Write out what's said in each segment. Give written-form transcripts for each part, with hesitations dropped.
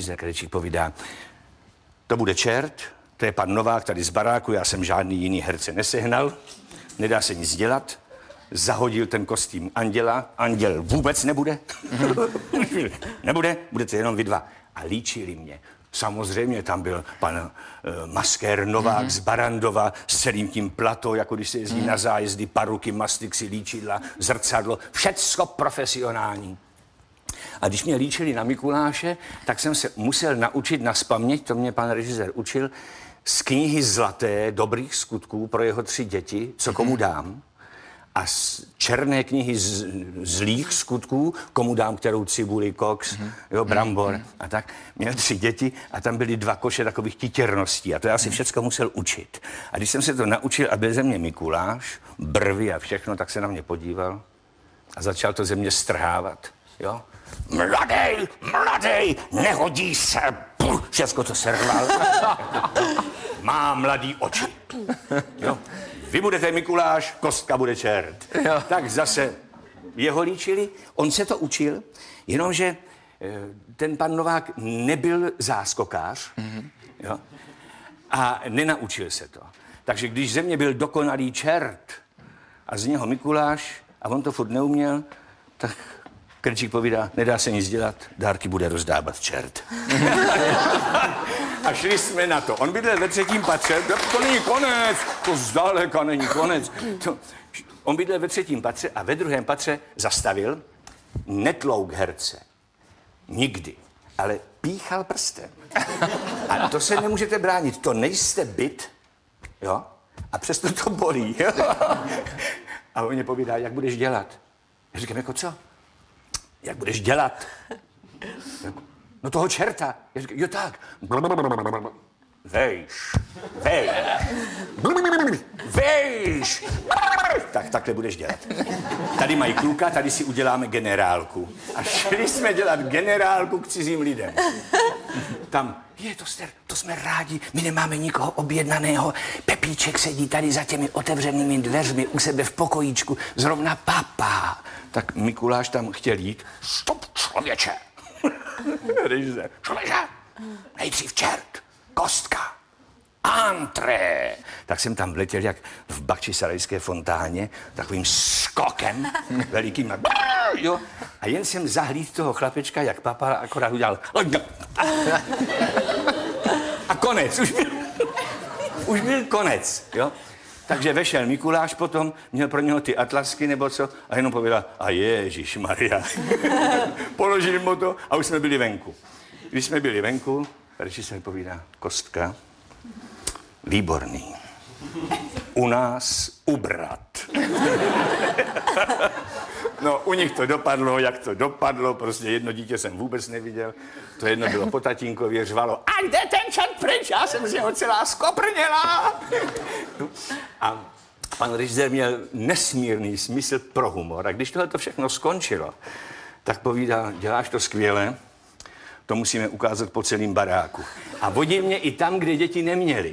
režisér Krejčík povídá, to bude čert, to je pan Novák tady z baráku, já jsem žádný jiný herce nesehnal, nedá se nic dělat, zahodil ten kostým anděla, anděl vůbec nebude, budete jenom vy dva. A líčili mě. Samozřejmě tam byl pan maskér Novák z Barandova s celým tím platou, jako když se jezdí na zájezdy, paruky, mastixy, líčidla, zrcadlo, všecko profesionální. A když mě líčili na Mikuláše, tak jsem se musel naučit naspaměť, to mě pan režisér učil, z knihy Zlaté, dobrých skutků pro jeho 3 děti, co komu dám, a z černé knihy zlých skutků, komu dám kterou cibuli, koks, jo, brambor a tak. Měl 3 děti a tam byly 2 koše takových titěrností a to já si všecko musel učit. A když jsem se to naučil a byl ze mě Mikuláš, brvy a všechno, tak se na mě podíval a začal to ze mě strhávat, jo. Mladej, nehodí se, všecko to serval. Má mladý oči, jo. Vy budete Mikuláš, Kostka bude čert. Jo. Tak zase jeho líčili, on se to učil, jenomže ten pan Novák nebyl záskokář, jo, a nenaučil se to. Takže když ze mě byl dokonalý čert a z něho Mikuláš a on to furt neuměl, tak Krejčík povídá, nedá se nic dělat, dárky bude rozdávat čert. A šli jsme na to. On bydlel ve 3. patře, to není konec, to zdaleka není konec. On bydlel ve 3. patře a ve 2. patře zastavil, netlouk herce. Nikdy. Ale píchal prstem. A to se nemůžete bránit, to nejste byt, jo? A přesto to bolí, jo? A on mě povídá, jak budeš dělat? Já říkám, jako co? Jak budeš dělat? No toho čerta. Já říkám, jo tak. Vejš. Tak takhle budeš dělat. Tady mají kluka, tady si uděláme generálku. A šli jsme dělat generálku k cizím lidem. Tam, to jsme rádi, my nemáme nikoho objednaného. Pepíček sedí tady za těmi otevřenými dveřmi u sebe v pokojíčku, zrovna papá. Tak Mikuláš tam chtěl jít. Stop, člověče. Člověče, nejdřív čert, Kostka, antré. Tak jsem tam vletěl jak v Bakčisarajské fontáně, takovým skokem velikým. Jo. A jen jsem zahlídl toho chlapečka, jak papa akorát udělal. A konec, už byl konec, jo. Takže vešel Mikuláš potom, měl pro něho ty atlasky nebo co a jenom pověděl, a ježišmarja. Položil mu to a už jsme byli venku. Když jsme byli venku, režisér povídá, Kostka, výborný. U nás ubrat. No, u nich to dopadlo, jak to dopadlo, prostě jedno dítě jsem vůbec neviděl, to jedno bylo po tatínkově, řvalo, a jde ten čert pryč, já jsem z něho celá skoprněla. A pan režisér měl nesmírný smysl pro humor a když tohle to všechno skončilo, tak povídá, děláš to skvěle, to musíme ukázat po celém baráku. A vodil mě i tam, kde děti neměly.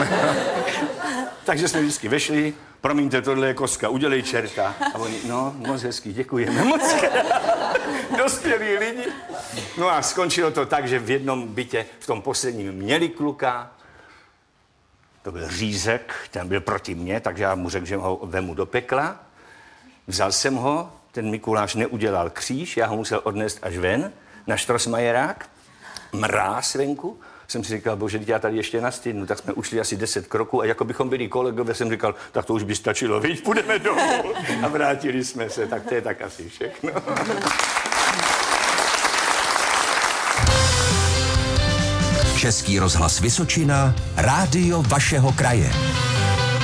Takže jsme vždycky vešli, promiňte, tohle je Kostka, udělej čerta. A oni, no, moc hezký, děkujeme moc. Dospělí lidi. No a skončilo to tak, že v jednom bytě, v tom posledním, měli kluka. To byl Řízek, ten byl proti mně, takže já mu řekl, že ho vemu do pekla. Vzal jsem ho, ten Mikuláš neudělal kříž, já ho musel odnést až ven, na Štrosmajerák, mráz venku. Jsem si říkal, bože, já tady ještě nastydnu, tak jsme ušli asi 10 kroků a jako bychom byli kolegové, jsem říkal, tak to už by stačilo, viď, půjdeme domů. A vrátili jsme se, tak to je tak asi všechno. Český rozhlas Vysočina, rádio vašeho kraje.